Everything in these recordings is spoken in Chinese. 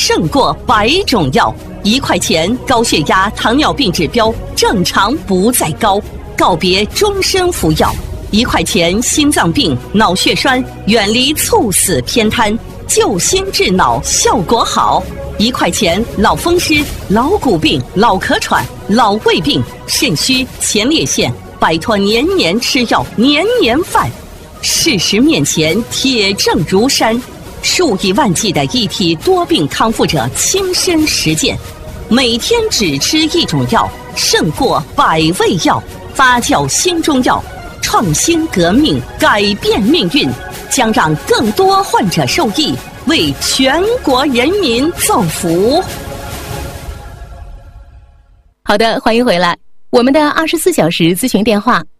胜过100种药。1块钱，高血压、糖尿病指标正常不再高，告别终身服药。1块钱，心脏病、脑血栓远离猝死偏瘫，救心治脑效果好。1块钱，老风湿、老骨病、老咳喘、老胃病、肾虚、前列腺，摆脱年年吃药、年年犯。事实面前，铁证如山，数以万计的一体多病康复者亲身实践，每天只吃1种药，胜过100味药。发酵新中药，创新革命，改变命运，将让更多患者受益，为全国人民造福。 好的，欢迎回来。我们的24小时咨询电话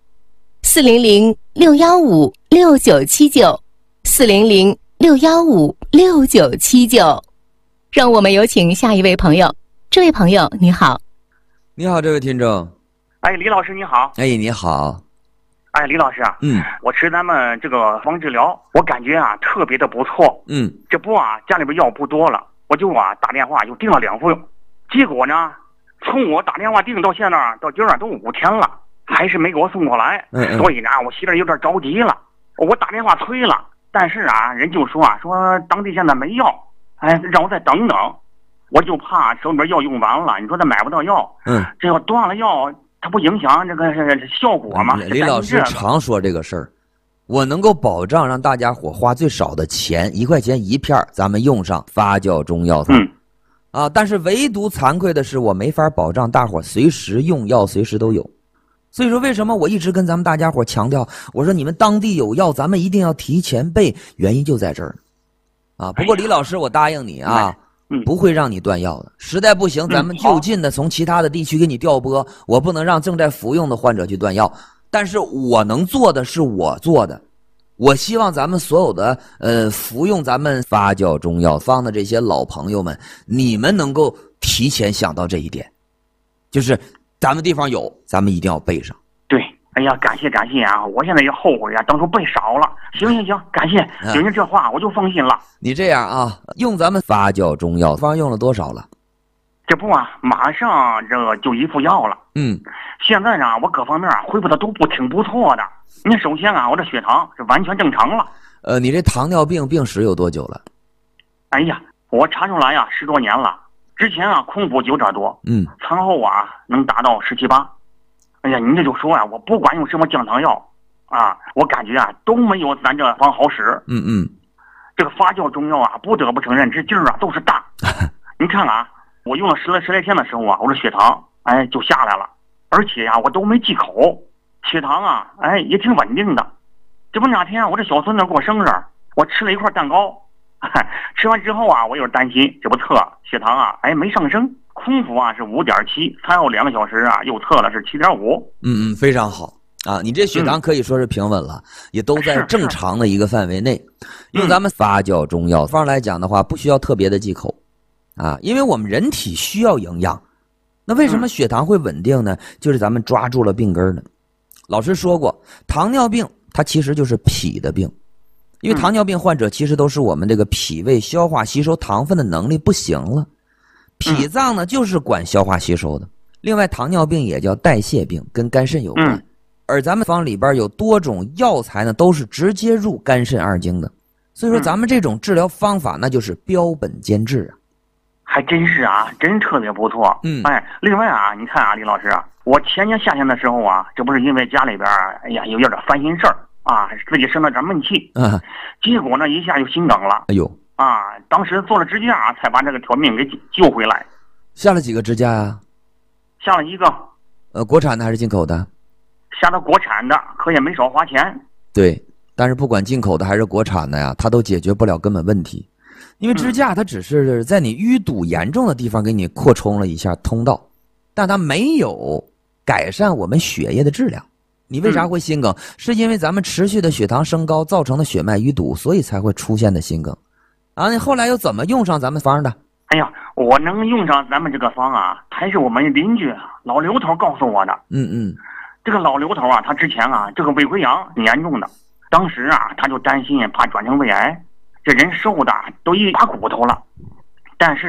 ：400-615-6979，400-615-6979。让我们有请下一位朋友。这位朋友，你好。 你好，这位听众。 哎，李老师你好。 哎，你好。 哎，李老师啊，我吃咱们这个方治疗，我感觉啊特别的不错。这不啊，家里边药不多了，我就啊打电话就订了2副，结果呢，从我打电话订到现在到今儿都5天了，还是没给我送过来。所以呢，我媳妇有点着急了，我打电话催了，但是啊，人就说当地现在没药，哎，让我再等等。我就怕手里边药用完了，你说他买不到药，这要断了药，它不影响这个效果吗？ 李老师常说这个事儿，我能够保障让大家伙花最少的钱，1块钱1片，咱们用上发酵中药材。但是唯独惭愧的是，我没法保障大伙随时用药，随时都有。所以说，为什么我一直跟咱们大家伙强调，我说你们当地有药，咱们一定要提前备，原因就在这儿不过李老师，我答应你不会让你断药的。实在不行，咱们就近的从其他的地区给你调拨。我不能让正在服用的患者去断药，但是我能做的是我做的。我希望咱们所有的服用咱们发酵中药方的这些老朋友们，你们能够提前想到这一点，就是咱们地方有，咱们一定要备上。 对，哎呀，感谢啊！我现在也后悔当初备少了。行，感谢，有您这话我就放心了。 你这样用咱们发酵中药方用了多少了？ 这不马上这个就1副药了。现在呢，我各方面恢复的都挺不错的。你首先我这血糖是完全正常了。 你这糖尿病病史有多久了？ 哎呀，我查出来10多年了。之前空腹9点多，餐后能达到17、18。哎呀，您这就说我不管用什么降糖药我感觉都没有咱这方好使。这个发酵中药不得不承认这劲儿都是大。你看我用了十来天的时候我这血糖就下来了，而且我都没忌口，血糖也挺稳定的。这不哪天我这小孙子过生日，我吃了一块蛋糕，吃完之后我有点担心，这不测血糖没上升，空腹是5.7，餐后2个小时又测了是7.5。 非常好你这血糖可以说是平稳了，也都在正常的一个范围内。用咱们发酵中药方来讲的话，不需要特别的忌口因为我们人体需要营养。那为什么血糖会稳定呢？就是咱们抓住了病根呢。老师说过，糖尿病它其实就是脾的病，因为糖尿病患者其实都是我们这个脾胃消化吸收糖分的能力不行了，脾脏呢就是管消化吸收的。另外，糖尿病也叫代谢病，跟肝肾有关。而咱们方里边有多种药材呢，都是直接入肝肾二经的。所以说，咱们这种治疗方法那就是标本兼治还真是真特别不错。另外你看李老师我前年夏天的时候这不是因为家里边有点烦心事儿自己生了点闷气结果呢一下就心梗了。当时做了支架才把这个条命给救回来。 下了几个支架呀？ 下了1个。 国产的还是进口的？ 下的国产的，可也没少花钱。 对，但是不管进口的还是国产的它都解决不了根本问题。因为支架它只是在你淤堵严重的地方给你扩充了一下通道，但它没有改善我们血液的质量。你为啥会心梗？是因为咱们持续的血糖升高造成的血脉淤堵，所以才会出现的心梗你后来又怎么用上咱们方的？ 哎呀，我能用上咱们这个方还是我们邻居老刘头告诉我的。这个老刘头他之前这个胃溃疡挺严重的，当时他就担心怕转成胃癌，这人瘦的都一把骨头了，但是